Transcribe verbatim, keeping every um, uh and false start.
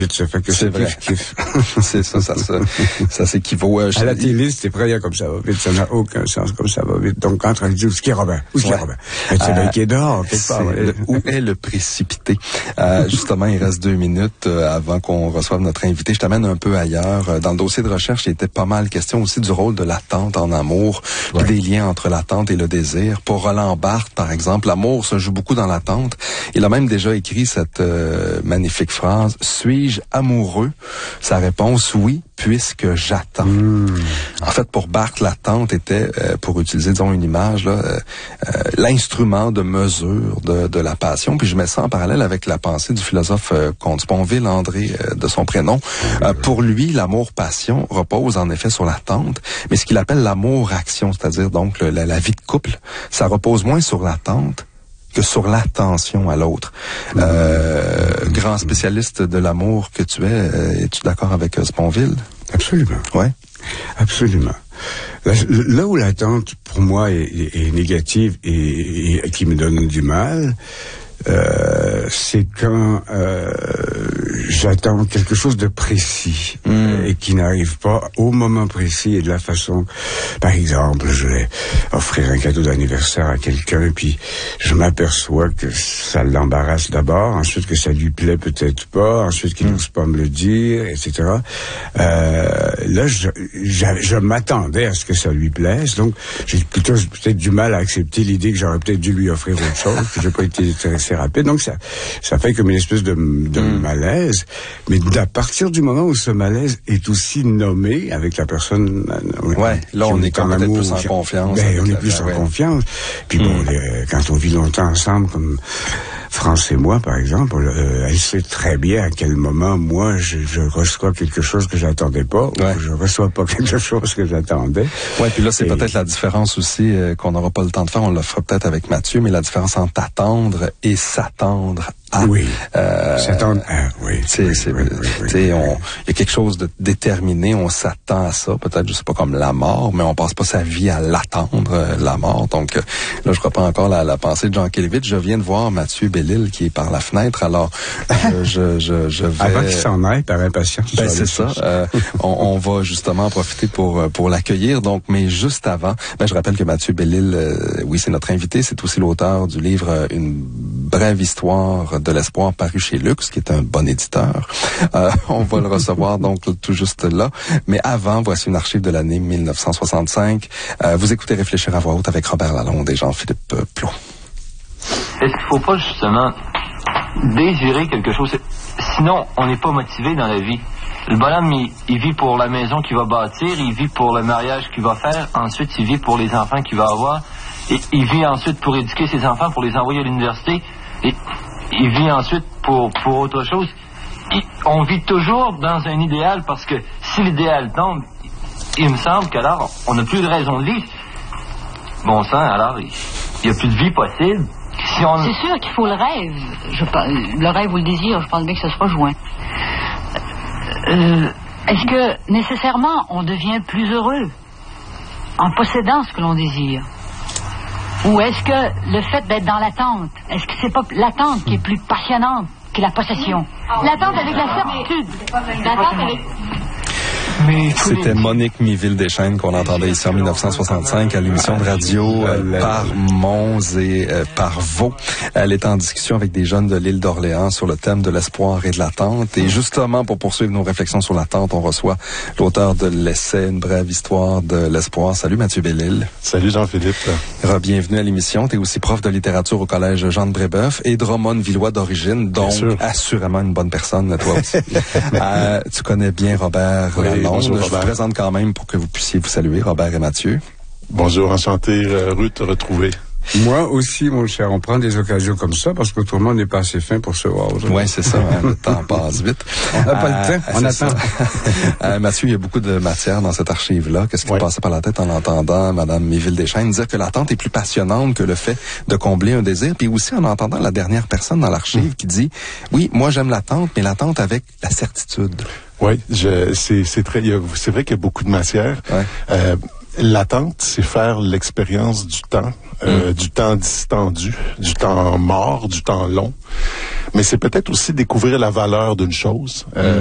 Ça fait que c'est vrai. Kiff. C'est ça, ça, ça, ça s'équivaut. Euh, à la télé, c'était prêt comme ça va vite. Ça n'a aucun sens comme ça va vite. Donc, quand on dit, où est-ce qu'il y a Robert? Où est-ce qu'il y a Robert? C'est bien qui est dehors, quelque part. Le, où est le précipité? Euh, justement, il reste deux minutes euh, avant qu'on reçoive notre invité. Je t'amène un peu ailleurs. Dans le dossier de recherche, il était pas mal question aussi du rôle de l'attente en amour, ouais. Puis des liens entre l'attente et le désir. Pour Roland Barthes, par exemple, l'amour se joue beaucoup dans l'attente. Il a même déjà écrit cette euh, magnifique phrase, « Suis-je amoureux? » Sa réponse, oui, puisque j'attends. Mmh. En fait, pour Barthes, l'attente était, euh, pour utiliser, disons, une image, là, euh, euh, l'instrument de mesure de, de la passion. Puis je mets ça en parallèle avec la pensée du philosophe euh, Comte Sponville, André, euh, de son prénom. Euh, pour lui, l'amour-passion repose en effet sur l'attente, mais ce qu'il appelle l'amour-action, c'est-à-dire donc le, la, la vie de couple, ça repose moins sur l'attente que sur l'attention à l'autre. Euh, grand spécialiste de l'amour que tu es, euh, es-tu d'accord avec euh, Sponville? Absolument. Ouais. Absolument. Là, là où l'attente, pour moi, est, est, est négative et, et, et qui me donne du mal, euh, c'est quand euh, j'attends quelque chose de précis mmh. euh, et qui n'arrive pas au moment précis et de la façon. Par exemple, je vais offrir un cadeau d'anniversaire à quelqu'un, puis je m'aperçois que ça l'embarrasse d'abord, ensuite que ça lui plaît peut-être pas, ensuite qu'il n'ose mmh. pas me le dire, et cetera. Euh, là, je, je, je m'attendais à ce que ça lui plaise, donc j'ai plutôt peut-être du mal à accepter l'idée que j'aurais peut-être dû lui offrir autre chose, que j'ai pas été intéressé rapide. Donc, ça, ça fait comme une espèce de, de mmh. malaise. Mais à partir du moment où ce malaise est aussi nommé avec la personne... Ouais, là, on est quand même plus en confiance. Ben, on est plus en ouais. confiance. Puis mmh. bon, les, quand on vit longtemps ensemble, comme France et moi, par exemple, euh, elle sait très bien à quel moment, moi, je, je reçois quelque chose que j'attendais pas, ouais. ou je reçois pas quelque chose que j'attendais. Ouais, puis là, c'est et... peut-être la différence aussi euh, qu'on n'aura pas le temps de faire, on le fera peut-être avec Mathieu, mais la différence entre attendre et s'attendre à. Oui. Euh, s'attendre à, oui. Tu oui, sais, oui, oui, oui, oui, oui. il y a quelque chose de déterminé, on s'attend à ça, peut-être, je sais pas, comme la mort, mais on passe pas sa vie à l'attendre, euh, la mort. Donc, euh, là, je reprends encore la, la pensée de Jean Kelevitch. Je viens de voir Mathieu Bellil qui est par la fenêtre, alors je, je, je, je vais... Avant qu'il s'en aille, par impatience. Ben, c'est ça. Euh, on, on va justement en profiter pour, pour l'accueillir. Donc, mais juste avant, ben, je rappelle que Mathieu Bellil, euh, oui, c'est notre invité, c'est aussi l'auteur du livre euh, Une brève histoire de l'espoir paru chez Lux, qui est un bon éditeur. Euh, on va le recevoir donc tout juste là. Mais avant, voici une archive de l'année mille neuf cent soixante-cinq. Euh, vous écoutez Réfléchir à voix haute avec Robert Lalonde et Jean-Philippe Plot. Est-ce qu'il ne faut pas justement désirer quelque chose? Sinon, on n'est pas motivé dans la vie. Le bonhomme, il, il vit pour la maison qu'il va bâtir, il vit pour le mariage qu'il va faire, ensuite il vit pour les enfants qu'il va avoir, et il vit ensuite pour éduquer ses enfants, pour les envoyer à l'université, et il vit ensuite pour, pour autre chose. Et on vit toujours dans un idéal parce que si l'idéal tombe, il me semble qu'alors on n'a plus de raison de vivre. Bon sang, alors il n'y a plus de vie possible. Si on... C'est sûr qu'il faut le rêve. Je, le rêve ou le désir, je pense bien que ça se rejoint. Euh, est-ce que nécessairement on devient plus heureux en possédant ce que l'on désire? Ou est-ce que le fait d'être dans l'attente, est-ce que c'est pas l'attente qui est plus passionnante que la possession? L'attente avec la certitude. L'attente avec... C'était Monique Miville-Deschênes qu'on entendait ici en mille neuf cent soixante-cinq à l'émission de radio euh, par Mons et euh, par Vaux. Elle est en discussion avec des jeunes de l'île d'Orléans sur le thème de l'espoir et de l'attente. Et justement, pour poursuivre nos réflexions sur l'attente, on reçoit l'auteur de l'essai Une brève histoire de l'espoir. Salut Mathieu Bellil. Salut Jean-Philippe. Re-bienvenue à l'émission. Tu es aussi prof de littérature au collège Jean de Brébeuf et Drummond-Villois d'origine, donc assurément une bonne personne, toi aussi. euh, tu connais bien Robert oui, Lalonde. Bonjour, je Robert. vous présente quand même pour que vous puissiez vous saluer, Robert et Mathieu. Bonjour, enchanté, euh, Ruth, te retrouver. Moi aussi, mon cher, on prend des occasions comme ça parce qu'autrement, on n'est pas assez fin pour se voir. Oui, c'est ça, hein, le temps passe vite. On n'a pas euh, le temps, on attend. euh, Mathieu, il y a beaucoup de matière dans cette archive-là. Qu'est-ce qui ouais. te passait par la tête en entendant Mme Miville-Deschênes dire que l'attente est plus passionnante que le fait de combler un désir, puis aussi en entendant la dernière personne dans l'archive mmh. qui dit « Oui, moi j'aime l'attente, mais l'attente avec la certitude. » Oui, je, c'est, c'est très, il y a, c'est vrai qu'il y a beaucoup de matière. Ouais. Euh, L'attente, c'est faire l'expérience du temps, euh, mmh. du temps distendu, du temps mort, du temps long. Mais c'est peut-être aussi découvrir la valeur d'une chose. Euh,